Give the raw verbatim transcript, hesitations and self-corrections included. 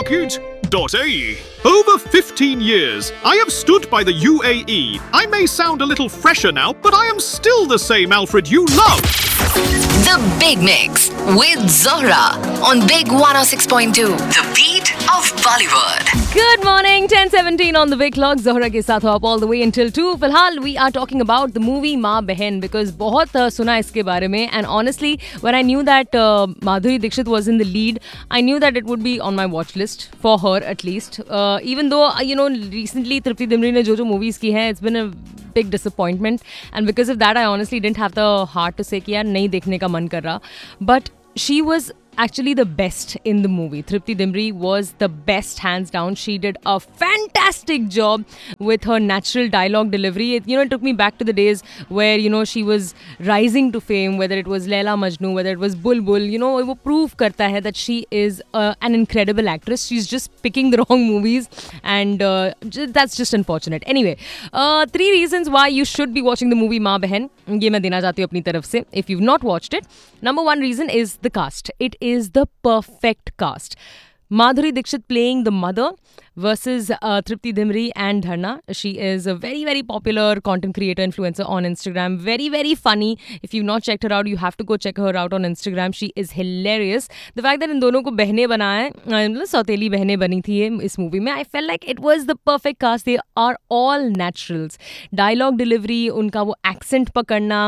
market dot a e. Over fifteen years, I have stood by the U A E. I may sound a little fresher now, but I am still the same Alfred you love. The Big Mix with Zohra on Big one oh six point two. The beat of Bollywood. Good morning, ten seventeen on the Big Clock. Zohra के साथ हो आप all the way until two. फिलहाल we are talking about the movie माँ बहन because बहुत uh, सुना इसके बारे में and honestly when I knew that uh, Madhuri Dixit was in the lead, I knew that it would be on my watch list for her at least. Uh, even though uh, you know recently Tripti Dimri ने जो जो movies की हैं, it's been a big disappointment and because of that I honestly didn't have the heart to say कि यार नहीं देखने का मन कर रहा. But she was actually the best in the movie. Tripti Dimri was the best hands down. She did a fantastic job with her natural dialogue delivery. It, you know, it took me back to the days where, you know, she was rising to fame, whether it was Laila Majnu, whether it was Bulbul, you know, वो prove करता है that she is uh, an incredible actress. She's just picking the wrong movies and uh, j- that's just unfortunate. Anyway, uh, three reasons why you should be watching the movie माँ बहन. ये मैं देना चाहती हूँ अपनी तरफ से. If you've not watched it, number one reason is the cast. It is the perfect cast. Madhuri Dixit playing the mother versus uh, Tripti Dimri and Dharna. She is a very, very popular content creator, influencer on Instagram. Very, very funny. If you've not checked her out, you have to go check her out on Instagram. She is hilarious. The fact that इन दोनों को बहनें बनाया, मतलब सौतेली बहनें बनी थी ये इस मूवी में, I felt like it was the perfect cast. They are all naturals. Dialogue delivery, उनका वो accent पकड़ना,